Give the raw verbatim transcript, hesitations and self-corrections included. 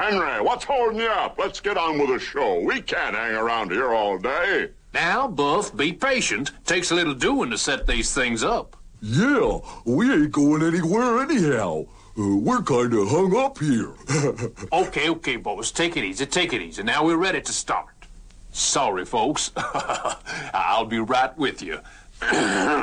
Henry, what's holding you up? Let's get on with the show. We can't hang around here all day. Now, Buff, be patient. Takes a little doing to set these things up. Yeah, we ain't going anywhere anyhow. Uh, we're kind of hung up here. Okay, okay, boys. Take it easy, take it easy. Now we're ready to start. Sorry, folks. I'll be right with you.